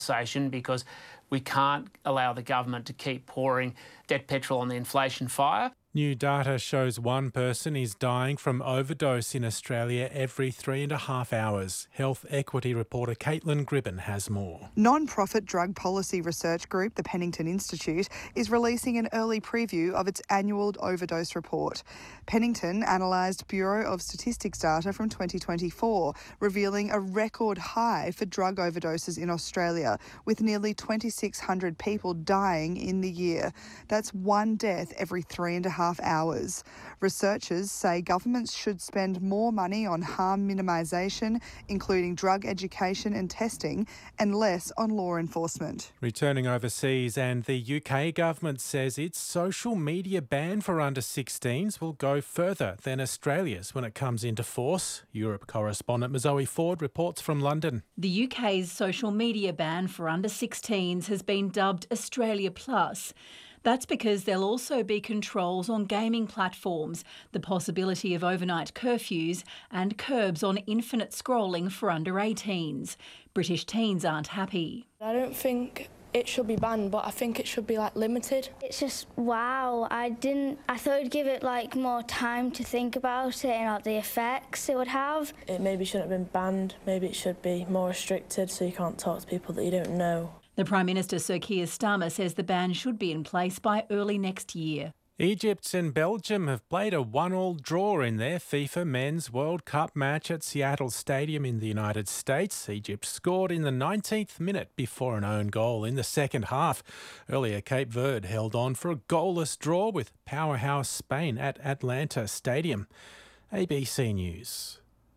because we can't allow the government to keep pouring dead petrol on the inflation fire. New data shows one person is dying from overdose in Australia every 3.5 hours. Health equity reporter Caitlin Gribben has more. Non-profit drug policy research group, the Pennington Institute, is releasing an early preview of its annual overdose report. Pennington analysed Bureau of Statistics data from 2024, revealing a record high for drug overdoses in Australia, with nearly 2,600 people dying in the year. That's one death every 3.5 hours. Researchers say governments should spend more money on harm minimisation, including drug education and testing, and less on law enforcement. Returning overseas, and the UK government says its social media ban for under 16s will go further than Australia's when it comes into force. Europe correspondent Zoe Ford reports from London. The UK's social media ban for under 16s has been dubbed Australia Plus. That's because there'll also be controls on gaming platforms, the possibility of overnight curfews and curbs on infinite scrolling for under 18s. British teens aren't happy. I don't think it should be banned, but I think it should be limited. It's just wow. I thought it'd give it more time to think about it and the effects it would have. It maybe shouldn't have been banned. Maybe it should be more restricted so you can't talk to people that you don't know. The Prime Minister, Sir Keir Starmer, says the ban should be in place by early next year. Egypt and Belgium have played a 1-1 draw in their FIFA Men's World Cup match at Seattle Stadium in the United States. Egypt scored in the 19th minute before an own goal in the second half. Earlier, Cape Verde held on for a goalless draw with powerhouse Spain at Atlanta Stadium. ABC News.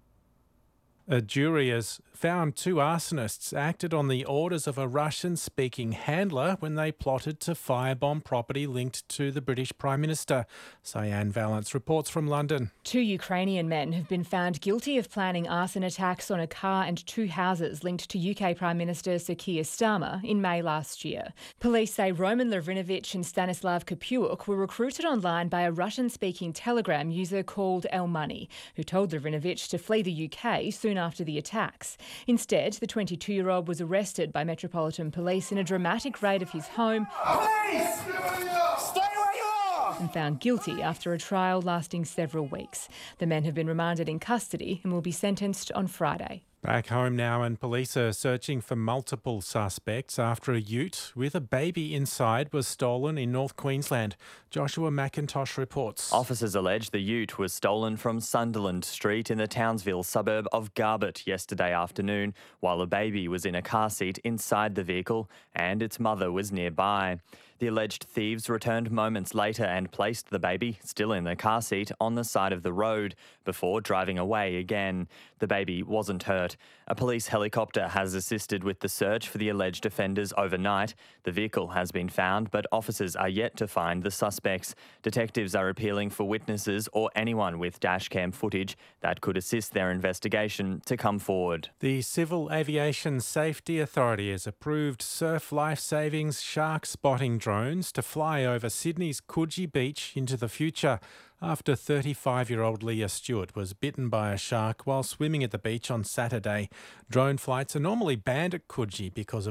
A jury has found 2 arsonists acted on the orders of a Russian-speaking handler when they plotted to firebomb property linked to the British Prime Minister. Cyan Valance reports from London. 2 Ukrainian men have been found guilty of planning arson attacks on a car and 2 houses linked to UK Prime Minister Sir Keir Starmer in May last year. Police say Roman Lovrinovich and Stanislav Kapiuk were recruited online by a Russian-speaking Telegram user called El Money, who told Lovrinovich to flee the UK soon after the attacks. Instead, the 22-year-old was arrested by Metropolitan Police in a dramatic raid of his home. Police! Stay where you are! And found guilty after a trial lasting several weeks. The men have been remanded in custody and will be sentenced on Friday. Back home now, and police are searching for multiple suspects after a ute with a baby inside was stolen in North Queensland. Joshua McIntosh reports. Officers allege the ute was stolen from Sunderland Street in the Townsville suburb of Garbutt yesterday afternoon, while a baby was in a car seat inside the vehicle and its mother was nearby. The alleged thieves returned moments later and placed the baby, still in the car seat, on the side of the road before driving away again. The baby wasn't hurt. A police helicopter has assisted with the search for the alleged offenders overnight. The vehicle has been found, but officers are yet to find the suspects. Detectives are appealing for witnesses or anyone with dashcam footage that could assist their investigation to come forward. The Civil Aviation Safety Authority has approved Surf Life Savings shark spotting drones to fly over Sydney's Coogee Beach into the future after 35-year-old Leah Stewart was bitten by a shark while swimming at the beach on Saturday. Drone flights are normally banned at Coogee because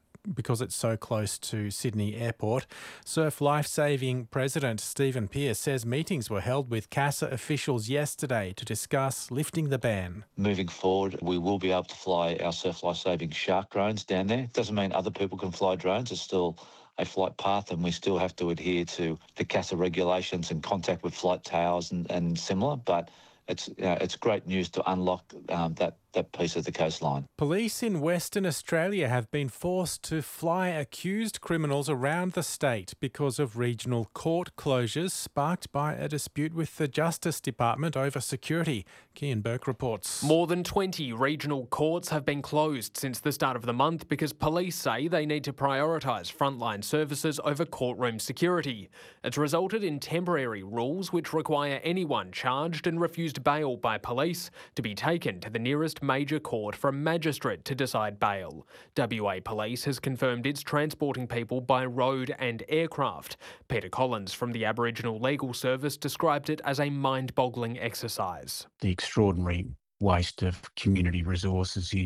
it's so close to Sydney Airport. Surf Life Saving President Stephen Pearce says meetings were held with CASA officials yesterday to discuss lifting the ban. Moving forward, we will be able to fly our Surf Life Saving shark drones down there. Doesn't mean other people can fly drones. It's still a flight path, and we still have to adhere to the CASA regulations and contact with flight towers and similar, but it's great news to unlock that piece of the coastline. Police in Western Australia have been forced to fly accused criminals around the state because of regional court closures sparked by a dispute with the Justice Department over security. Kian Burke reports. More than 20 regional courts have been closed since the start of the month because police say they need to prioritise frontline services over courtroom security. It's resulted in temporary rules which require anyone charged and refused bail by police to be taken to the nearest major court for a magistrate to decide bail. WA Police has confirmed it's transporting people by road and aircraft. Peter Collins from the Aboriginal Legal Service described it as a mind-boggling exercise. The extraordinary waste of community resources in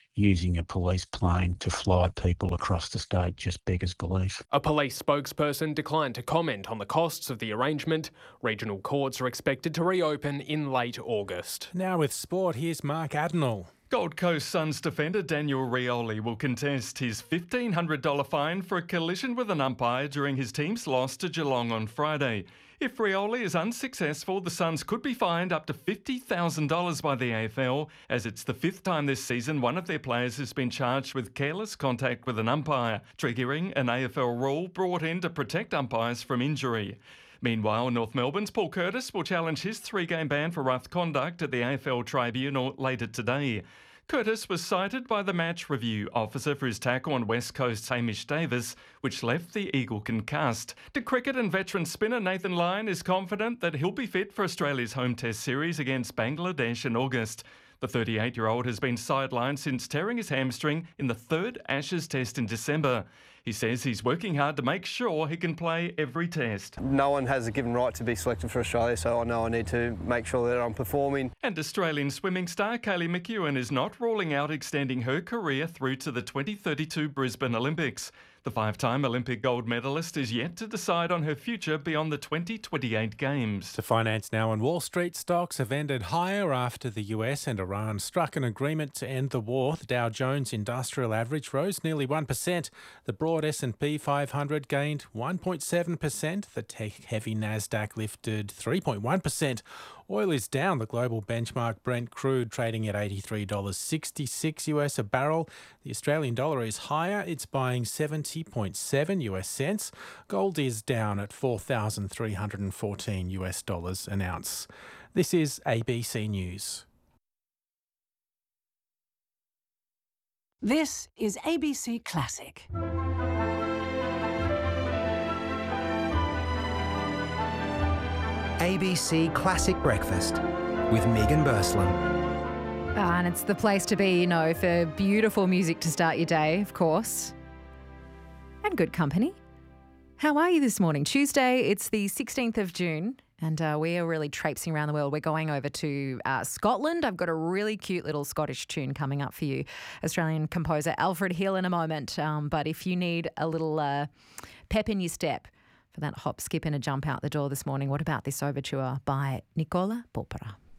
using a police plane to fly people across the state just beggars belief. A police spokesperson declined to comment on the costs of the arrangement. Regional courts are expected to reopen in late August. Now with sport, here's Mark Adenall. Gold Coast Suns defender Daniel Rioli will contest his $1,500 fine for a collision with an umpire during his team's loss to Geelong on Friday. If Rioli is unsuccessful, the Suns could be fined up to $50,000 by the AFL, as it's the fifth time this season one of their players has been charged with careless contact with an umpire, triggering an AFL rule brought in to protect umpires from injury. Meanwhile, North Melbourne's Paul Curtis will challenge his 3-game ban for rough conduct at the AFL Tribunal later today. Curtis was cited by the match review officer for his tackle on West Coast's Hamish Davis, which left the Eagle concussed. To cricket and veteran spinner Nathan Lyon is confident that he'll be fit for Australia's home test series against Bangladesh in August. The 38-year-old has been sidelined since tearing his hamstring in the third Ashes test in December. He says he's working hard to make sure he can play every test. No one has a given right to be selected for Australia, so I know I need to make sure that I'm performing. And Australian swimming star Kaylee McEwen is not ruling out extending her career through to the 2032 Brisbane Olympics. The 5-time Olympic gold medalist is yet to decide on her future beyond the 2028 Games. To finance now on Wall Street, stocks have ended higher after the US and Iran struck an agreement to end the war. The Dow Jones Industrial Average rose nearly 1%. The broad S&P 500 gained 1.7%. The tech-heavy Nasdaq lifted 3.1%. Oil is down. The global benchmark Brent crude trading at $83.66 US a barrel. The Australian dollar is higher. It's buying 70.7 US cents. Gold is down at $4,314 US dollars an ounce. This is ABC News. This is ABC Classic. ABC Classic Breakfast with Megan Burslam. And it's the place to be, you know, for beautiful music to start your day, of course. And good company. How are you this morning? Tuesday, it's the 16th of June, and we are really traipsing around the world. We're going over to Scotland. I've got a really cute little Scottish tune coming up for you. Australian composer Alfred Hill in a moment. But if you need a little pep in your step for that hop, skip and a jump out the door this morning, what about this overture by Nicola Porpora?